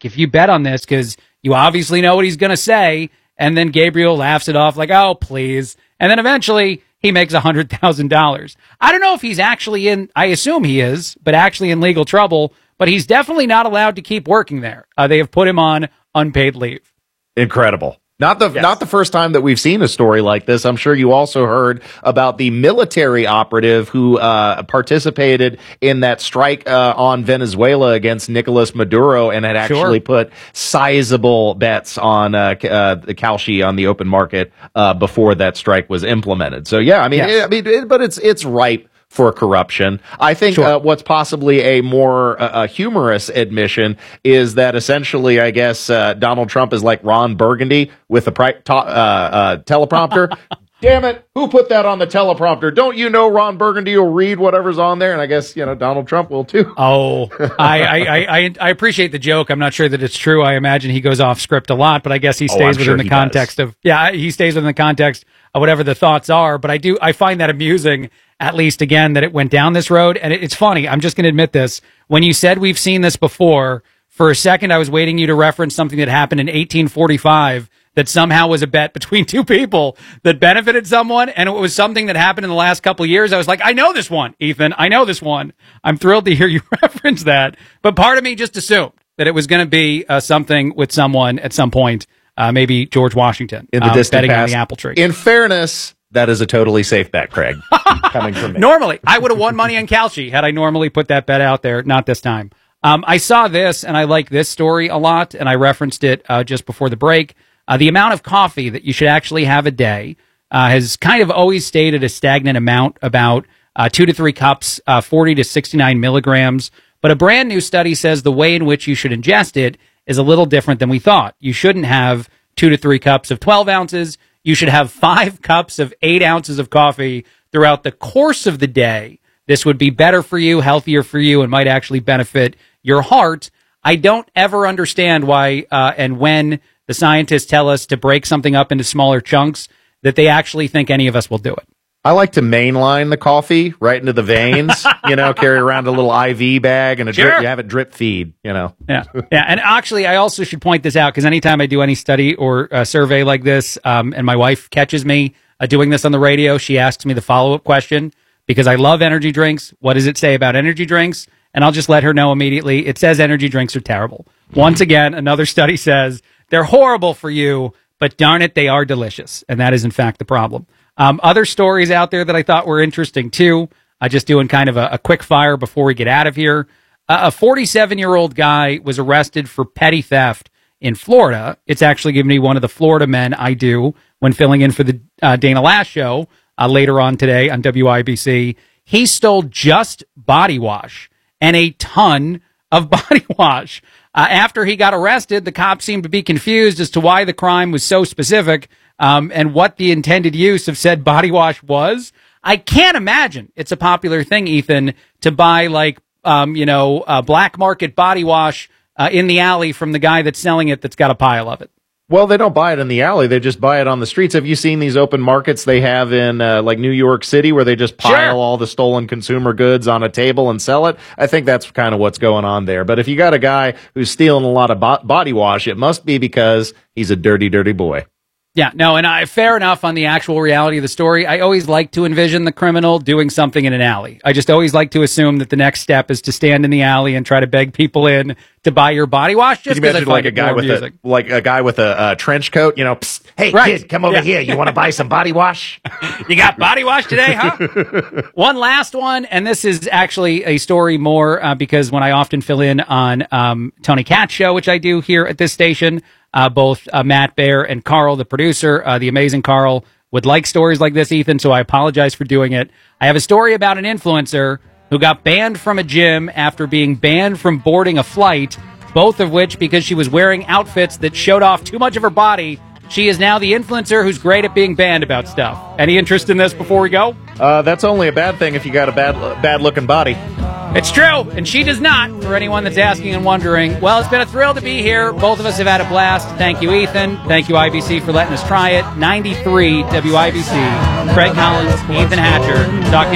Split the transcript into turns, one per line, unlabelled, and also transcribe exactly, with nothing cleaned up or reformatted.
make if you bet on this, because you obviously know what he's going to say. And then Gabriel laughs it off like, oh, please. And then eventually he makes one hundred thousand dollars. I don't know if he's actually in, I assume he is, but actually in legal trouble. But he's definitely not allowed to keep working there. Uh, they have put him on unpaid leave.
Incredible. Not the
yes.
not the first time that we've seen a story like this. I'm sure you also heard about the military operative who uh, participated in that strike uh, on Venezuela against Nicolas Maduro and had actually
sure.
put sizable bets on uh, uh, the Kalshi on the open market uh, before that strike was implemented. So yeah, I mean,
yes.
it, I mean, it, but it's it's ripe for corruption. I think
sure.
uh, what's possibly a more uh, a humorous admission is that essentially, I guess, uh, Donald Trump is like Ron Burgundy with a pri- ta- uh, uh, teleprompter. Damn it, who put that on the teleprompter? Don't you know Ron Burgundy will read whatever's on there? And I guess, you know, Donald Trump will too.
Oh, I, I, I, I appreciate the joke. I'm not sure that it's true. I imagine he goes off script a lot, but I guess he stays
oh,
within
sure
the
he
context
does.
of, yeah, he stays within the context of whatever the thoughts are. But I do, I find that amusing, at least again, that it went down this road. And it, it's funny. I'm just going to admit this. When you said we've seen this before, for a second, I was waiting you to reference something that happened in eighteen forty-five that somehow was a bet between two people that benefited someone, and it was something that happened in the last couple of years. I was like, I know this one, Ethan. I know this one. I'm thrilled to hear you reference that. But part of me just assumed that it was going to be uh, something with someone at some point, uh, maybe George Washington,
in the
um,
distant
betting
past.
on the apple tree.
In fairness, that is a totally safe bet, Craig. Coming from me.
Normally, I would have won money on Kalshi had I normally put that bet out there. Not this time. Um, I saw this, and I like this story a lot, and I referenced it uh, just before the break. Uh, the amount of coffee that you should actually have a day uh, has kind of always stayed at a stagnant amount, about uh, two to three cups, uh, forty to sixty-nine milligrams. But a brand new study says the way in which you should ingest it is a little different than we thought. You shouldn't have two to three cups of twelve ounces. You should have five cups of eight ounces of coffee throughout the course of the day. This would be better for you, healthier for you, and might actually benefit your heart. I don't ever understand why uh, and when the scientists tell us to break something up into smaller chunks, that they actually think any of us will do it.
I like to mainline the coffee right into the veins, you know, carry around a little I V bag and a
sure.
drip, you have it drip feed, you know.
Yeah. Yeah. And actually, I also should point this out because anytime I do any study or uh, survey like this, um, and my wife catches me uh, doing this on the radio, she asks me the follow-up question because I love energy drinks. What does it say about energy drinks? And I'll just let her know immediately. It says energy drinks are terrible. Once again, another study says they're horrible for you, but darn it, they are delicious. And that is, in fact, the problem. Um, other stories out there that I thought were interesting, too. Uh, just doing kind of a, a quick fire before we get out of here. Uh, a forty-seven-year-old guy was arrested for petty theft in Florida. It's actually given me one of the Florida men I do when filling in for the uh, Dana Lash show uh, later on today on W I B C. He stole just body wash and a ton of body wash. Uh, after he got arrested, the cops seemed to be confused as to why the crime was so specific um, and what the intended use of said body wash was. I can't imagine it's a popular thing, Ethan, to buy like, um, you know, uh, black market body wash uh, in the alley from the guy that's selling it that's got a pile of it.
Well, they don't buy it in the alley. They just buy it on the streets. Have you seen these open markets they have in uh, like New York City where they just pile
Sure.
all the stolen consumer goods on a table and sell it? I think that's kind of what's going on there. But if you got a guy who's stealing a lot of bo- body wash, it must be because he's a dirty, dirty boy.
Yeah, no, and I, fair enough on the actual reality of the story. I always like to envision the criminal doing something in an alley. I just always like to assume that the next step is to stand in the alley and try to beg people in to buy your body wash. Just
Could you
because I
imagine
find
like a
it
guy
more
with
amusing.
a like a guy with a uh, trench coat? You know, Psst, hey
Right.
kid, come over
Yeah.
here. You want to buy some body wash?
You got body wash today, huh? One last one, and this is actually a story more uh, because when I often fill in on um, Tony Katz show, which I do here at this station, uh, both uh, Matt Baer and Carl, the producer, uh, the amazing Carl, would like stories like this, Ethan, so I apologize for doing it. I have a story about an influencer who got banned from a gym after being banned from boarding a flight, both of which because she was wearing outfits that showed off too much of her body. She is now the influencer who's great at being banned about stuff. Any interest in this before we go?
Uh, that's only a bad thing if you got a bad, bad looking body.
It's true, and she does not, for anyone that's asking and wondering. Well, it's been a thrill to be here. Both of us have had a blast. Thank you, Ethan. Thank you, I B C, for letting us try it. ninety-three W I B C. Craig Collins, Ethan Hatcher. Talk